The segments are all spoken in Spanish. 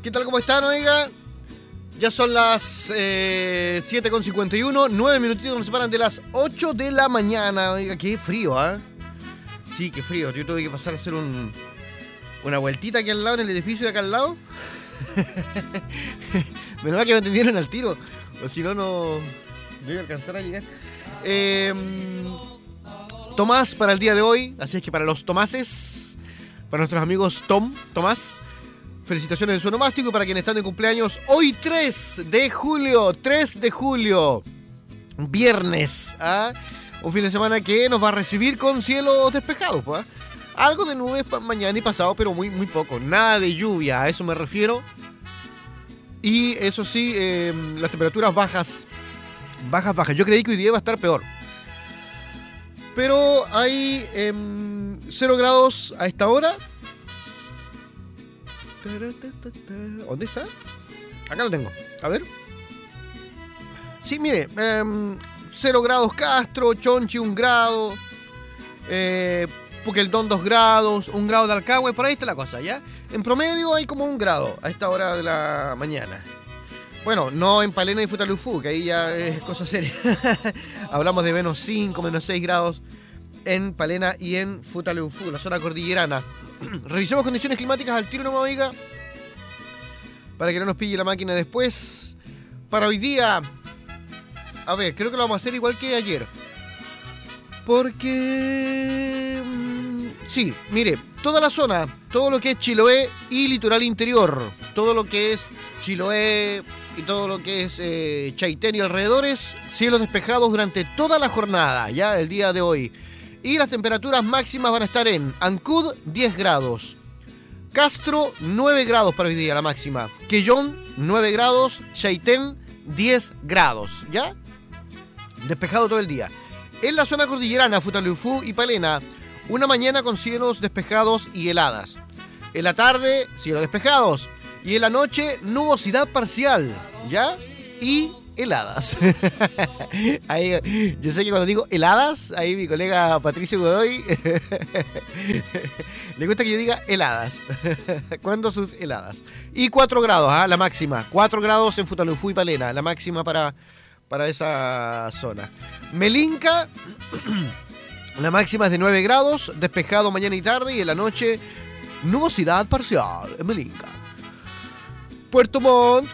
¿Qué tal? ¿Cómo están, oiga? Ya son las 7:51, 9 minutitos nos separan de las 8 de la mañana. Oiga, qué frío, ¿ah? Sí, qué frío. Yo tuve que pasar a hacer una vueltita aquí al lado, en el edificio de acá al lado. Menos mal que me atendieron al tiro, o si no, no iba a alcanzar a llegar. Tomás para el día de hoy, así es que para los Tomases, para nuestros amigos Tomás, felicitaciones en su onomástico. Y para quienes están de cumpleaños, hoy 3 de julio, viernes, ¿ah? Un fin de semana que nos va a recibir con cielos despejados, pues, ¿ah? Algo de nubes mañana y pasado, pero muy, muy poco. Nada de lluvia, a eso me refiero. Y eso sí, las temperaturas bajas. Yo creí que hoy día iba a estar peor. Pero hay 0 grados a esta hora. ¿Dónde está? Acá lo tengo. A ver. Sí, mire. 0 grados Castro, Chonchi 1 grado. Puqueldón 2 grados, 1 grado de Alcagüe, por ahí está la cosa, ¿ya? En promedio hay como 1 grado a esta hora de la mañana. Bueno, no en Palena y Futaleufú, que ahí ya es cosa seria. Hablamos de menos 5, menos 6 grados en Palena y en Futaleufú, la zona cordillerana. Revisemos condiciones climáticas al tiro, no me oiga, para que no nos pille la máquina después. Para hoy día, a ver, creo que lo vamos a hacer igual que ayer. Porque... sí, mire, toda la zona, todo lo que es Chiloé y litoral interior, todo lo que es Chiloé y todo lo que es Chaitén y alrededores, cielos despejados durante toda la jornada, ya el día de hoy. Y las temperaturas máximas van a estar en Ancud 10 grados, Castro 9 grados para hoy día la máxima, Quellón 9 grados, Chaitén 10 grados, ¿ya? Despejado todo el día. En la zona cordillerana, Futaleufú y Palena, una mañana con cielos despejados y heladas. En la tarde, cielos despejados. Y en la noche, nubosidad parcial, ¿ya? Y heladas. Ahí, yo sé que cuando digo heladas, ahí mi colega Patricio Godoy le gusta que yo diga heladas. ¿Cuándo sus heladas? Y 4 grados, ¿ah? La máxima. 4 grados en Futaleufú y Palena, la máxima para esa zona. Melinca, la máxima es de 9 grados, despejado mañana y tarde, y en la noche, nubosidad parcial en Melinca. Puerto Montt,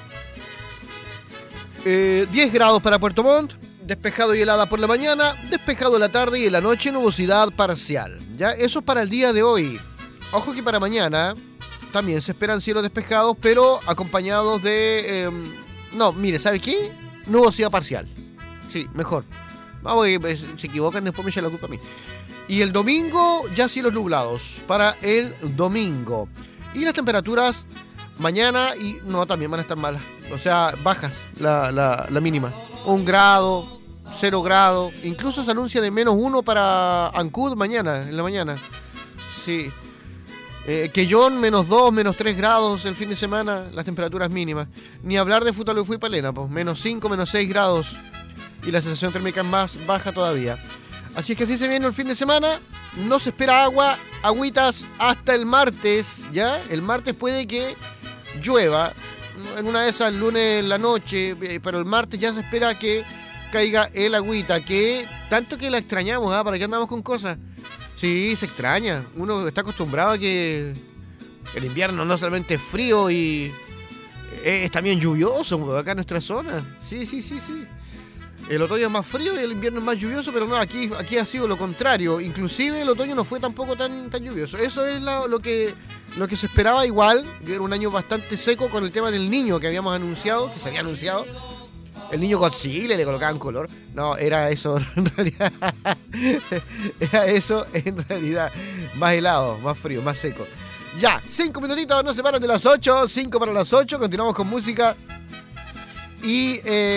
10 grados para Puerto Montt, despejado y helada por la mañana, despejado en la tarde y en la noche, nubosidad parcial. ¿Ya? Eso es para el día de hoy. Ojo que para mañana también se esperan cielos despejados, pero acompañados de... no, mire, ¿sabe qué? Nubosidad parcial. Sí, mejor. Vamos, que se equivocan, después me echan la culpa a mí. Y el domingo, ya cielos nublados. Para el domingo. Y las temperaturas mañana y no, también van a estar malas. O sea, bajas la mínima. 1 grado, 0 grado. Incluso se anuncia de menos 1 para Ancud mañana, en la mañana. Sí. Quellón, menos 2, menos 3 grados el fin de semana, las temperaturas mínimas. Ni hablar de Futaleufú y Palena, pues menos 5, menos 6 grados. Y la sensación térmica es más baja todavía. Así es que así se viene el fin de semana. No se espera agüitas hasta el martes, ¿ya? El martes puede que llueva. En una de esas, el lunes en la noche. Pero el martes ya se espera que caiga el agüita. Que tanto que la extrañamos, ¿ah? ¿Para qué andamos con cosas? Sí, se extraña. Uno está acostumbrado a que el invierno no solamente es frío y es también lluvioso acá en nuestra zona. Sí. El otoño es más frío y el invierno es más lluvioso, pero no, aquí ha sido lo contrario. Inclusive el otoño no fue tampoco tan lluvioso. Eso es lo que se esperaba, igual, que era un año bastante seco con el tema del niño que habíamos anunciado, que se había anunciado. El niño Godzilla le colocaban color. No, era eso en realidad. Era eso en realidad. Más helado, más frío, más seco. Ya, 5 minutitos nos separan de las 8. 5 para las 8. Continuamos con música. Y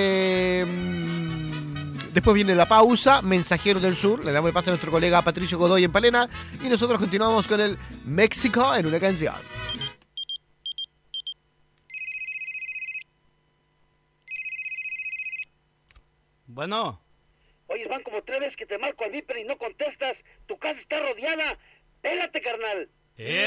después viene la pausa. Mensajeros del Sur. Le damos el paso a nuestro colega Patricio Godoy en Palena. Y nosotros continuamos con el México en una canción. Bueno. Oye, van como 3 veces que te marco al Viper y no contestas. Tu casa está rodeada. Pégate, carnal.